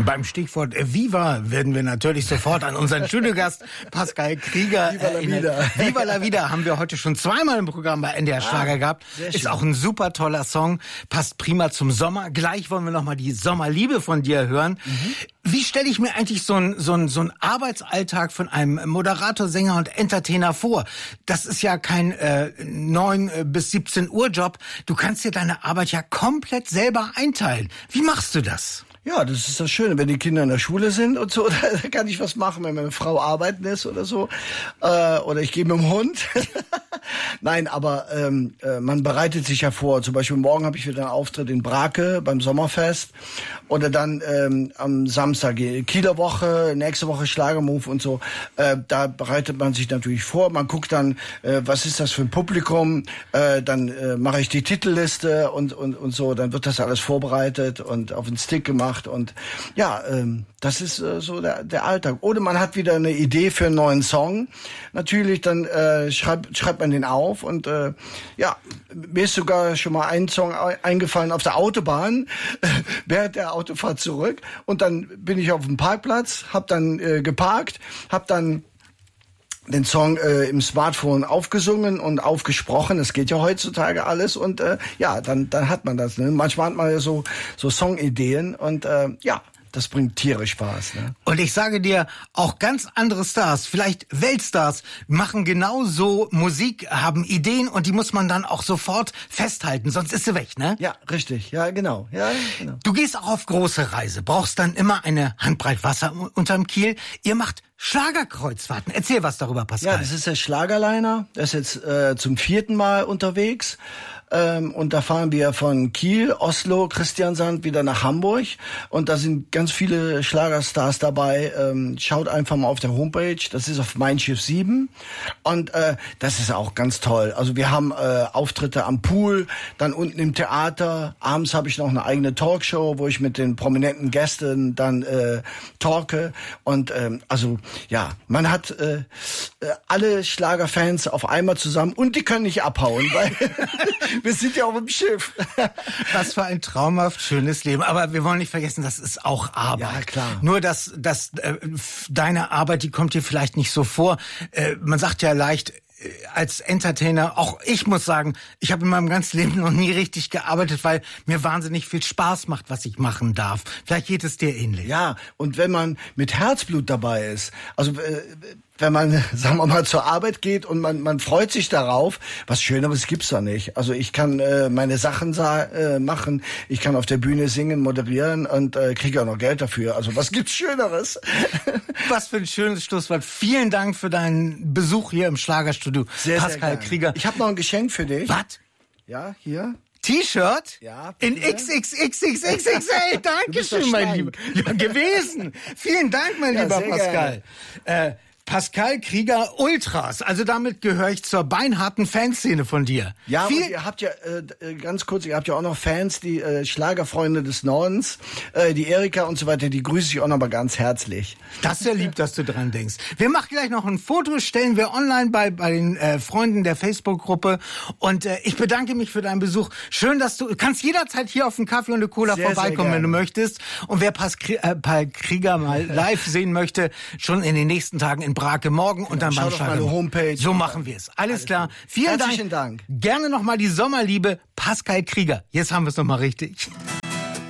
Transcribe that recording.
Beim Stichwort Viva werden wir natürlich sofort an unseren Studiogast Pascal Krieger Viva la vida. Viva la vida haben wir heute schon zweimal im Programm bei NDR Schlager gehabt. Ist auch ein super toller Song, passt prima zum Sommer. Gleich wollen wir nochmal die Sommerliebe von dir hören. Wie stelle ich mir eigentlich so einen Arbeitsalltag von einem Moderator, Sänger und Entertainer vor? Das ist ja kein 9 bis 17 Uhr Job. Du kannst dir deine Arbeit ja komplett selber einteilen. Wie machst du das? Ja, das ist das Schöne, wenn die Kinder in der Schule sind und so, da kann ich was machen, wenn meine Frau arbeiten ist oder so. Oder ich gehe mit dem Hund. Nein, aber man bereitet sich ja vor. Zum Beispiel morgen habe ich wieder einen Auftritt in Brake beim Sommerfest. Oder dann am Samstag Kieler Woche, nächste Woche Schlagermove und so. Da bereitet man sich natürlich vor. Man guckt dann, was ist das für ein Publikum. Dann mache ich die Titelliste und so. Dann wird das alles vorbereitet und auf den Stick gemacht. Und ja, das ist so der Alltag. Oder man hat wieder eine Idee für einen neuen Song. Natürlich, dann schreibt man den auf. Und ja, mir ist sogar schon mal ein Song eingefallen auf der Autobahn, während der Autofahrt zurück. Und dann bin ich auf dem Parkplatz, hab dann geparkt, hab dann den Song im Smartphone aufgesungen und aufgesprochen. Das geht ja heutzutage alles. Und ja, dann hat man das. Ne? Manchmal hat man ja so Songideen und ja, das bringt tierisch Spaß. Ne? Und ich sage dir, auch ganz andere Stars, vielleicht Weltstars, machen genauso Musik, haben Ideen und die muss man dann auch sofort festhalten, sonst ist sie weg, ne? Ja, richtig. Ja, genau. Ja, genau. Du gehst auch auf große Reise, brauchst dann immer eine Handbreit Wasser unterm Kiel. Ihr macht Schlagerkreuzfahrten. Erzähl was darüber, Pascal. Ja, das ist der Schlagerliner. Der ist jetzt zum 4. Mal unterwegs. Und da fahren wir von Kiel, Oslo, Kristiansand wieder nach Hamburg. Und da sind ganz viele Schlagerstars dabei. Schaut einfach mal auf der Homepage. Das ist auf Mein Schiff 7. Und das ist auch ganz toll. Also wir haben Auftritte am Pool, dann unten im Theater. Abends habe ich noch eine eigene Talkshow, wo ich mit den prominenten Gästen dann talke. Und also ja, man hat alle Schlagerfans auf einmal zusammen und die können nicht abhauen, weil wir sind ja auf dem Schiff. Was für ein traumhaft schönes Leben. Aber wir wollen nicht vergessen, das ist auch Arbeit. Ja, klar. Nur, dass deine Arbeit, die kommt dir vielleicht nicht so vor. Man sagt ja leicht, als Entertainer, auch ich muss sagen, ich habe in meinem ganzen Leben noch nie richtig gearbeitet, weil mir wahnsinnig viel Spaß macht, was ich machen darf. Vielleicht geht es dir ähnlich. Ja, und wenn man mit Herzblut dabei ist, also wenn man, sagen wir mal, zur Arbeit geht und man freut sich darauf, was Schöneres gibt's da nicht. Also ich kann meine Sachen machen, ich kann auf der Bühne singen, moderieren und kriege auch noch Geld dafür. Also was gibt's Schöneres? Was für ein schönes Schlusswort. Vielen Dank für deinen Besuch hier im Schlagerstudio. Pascal Krieger. Ich habe noch ein Geschenk für dich. Was? Ja, hier. T-Shirt? Ja. In XXXXXXL. Dankeschön, mein Lieber. Ja, gewesen. Vielen Dank, mein lieber Pascal. Pascal Krieger Ultras. Also damit gehöre ich zur beinharten Fanszene von dir. Ja, und ihr habt ja, ganz kurz, ihr habt ja auch noch Fans, die Schlagerfreunde des Nordens, die Erika und so weiter, die grüße ich auch noch mal ganz herzlich. Das ist ja lieb, dass du dran denkst. Wir machen gleich noch ein Foto, stellen wir online bei den Freunden der Facebook-Gruppe. Und ich bedanke mich für deinen Besuch. Schön, dass du kannst jederzeit hier auf einen Kaffee und eine Cola vorbeikommen, wenn du möchtest. Und wer Pascal Krieger mal live sehen möchte, schon in den nächsten Tagen in Brake morgen und dann beim Schlager. Meine Homepage. So machen wir es. Alles klar. Vielen Herzlichen Dank. Gerne nochmal die Sommerliebe Pascal Krieger. Jetzt haben wir es nochmal richtig.